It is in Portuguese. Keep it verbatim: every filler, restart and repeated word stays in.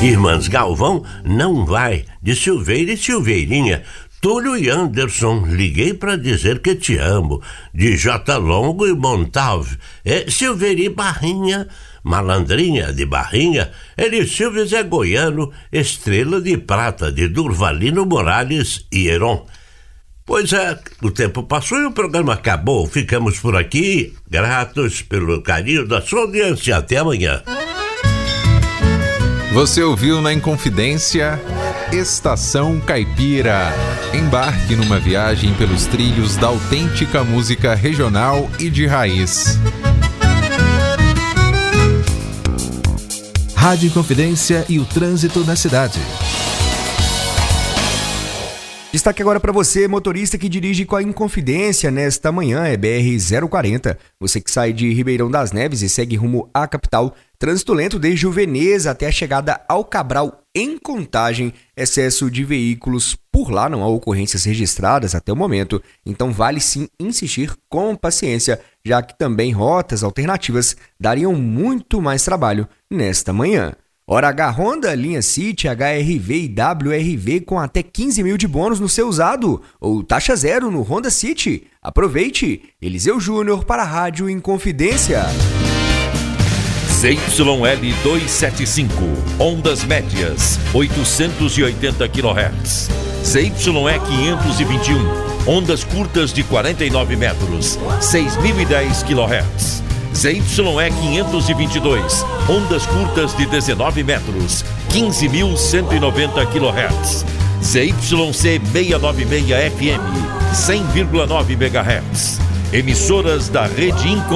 Irmãs Galvão não vai, de Silveira e Silveirinha. Túlio e Anderson, liguei pra dizer que te amo. De J. Longo e Montalve. É Silveira e Barrinha, Malandrinha de Barrinha. Ele Silvio Zé Goiano, Estrela de Prata, de Durvalino Morales e Heron. Pois é, o tempo passou e o programa acabou. Ficamos por aqui, gratos pelo carinho da sua audiência. Até amanhã. Você ouviu na Inconfidência Estação Caipira. Embarque numa viagem pelos trilhos da autêntica música regional e de raiz. Rádio Inconfidência e o trânsito na cidade. Destaque agora para você, motorista que dirige com a Inconfidência nesta manhã, é B R zero quarenta. Você que sai de Ribeirão das Neves e segue rumo à capital. Trânsito lento desde o Veneza até a chegada ao Cabral em Contagem. Excesso de veículos por lá, não há ocorrências registradas até o momento. Então vale sim insistir com paciência, já que também rotas alternativas dariam muito mais trabalho nesta manhã. Hora H Honda, linha City, H R V e W R V com até quinze mil de bônus no seu usado ou taxa zero no Honda City. Aproveite! Eliseu Júnior para a Rádio Inconfidência. Z Y L duzentos e setenta e cinco, ondas médias, oitocentos e oitenta quilohertz. Z Y E quinhentos e vinte e um, ondas curtas de quarenta e nove metros, seis mil e dez quilohertz. Z Y E quinhentos e vinte e dois, ondas curtas de dezenove metros, quinze mil cento e noventa quilohertz. Z Y C seiscentos e noventa e seis F M, cem vírgula nove megahertz. Emissoras da Rede Incon